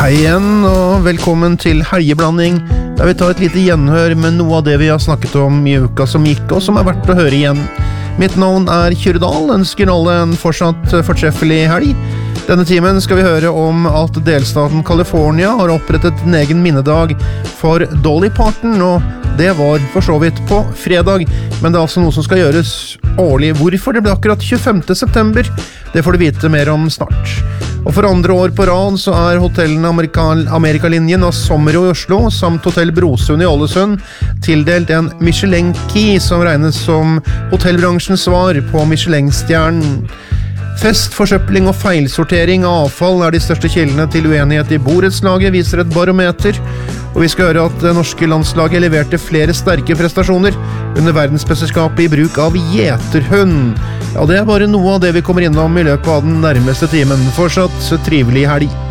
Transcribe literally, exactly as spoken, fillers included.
Hei igjen, og velkommen til Helgeblanding, der vi tar et lite gjenhør med noe av det vi har snakket om i uka som gikk, og som er verdt å høre igjen. Mitt navn er Kyrre, ønsker alle en fortsatt fortreffelig helg. Denne timen skal vi høre om at delstaten California har opprettet en egen minnedag for Dolly Parton, og det var for så vidt på fredag, men det er altså noe som skal gjøres årlig. Hvorfor det ble akkurat tjuefemte september, det får du vite mer om snart. Og for andre år på rad så er hotellene Amerika, Amerikalinjen og Sommero i Oslo samt Hotell Brosund i Ålesund tildelt en Michelin-key som regnes som hotellbransjens svar på Michelin-stjernen. Fest, forsøpling og feilsortering av avfall er de største kildene til uenighet i borettslaget, viser et barometer. Og vi skal høre at det norske landslaget leverte flere sterke prestasjoner under verdensmesterskapet i bruk av gjeterhund. Ja, det er bare noe av det vi kommer innom i løpet av den nærmeste timen. Fortsatt trivelig helg.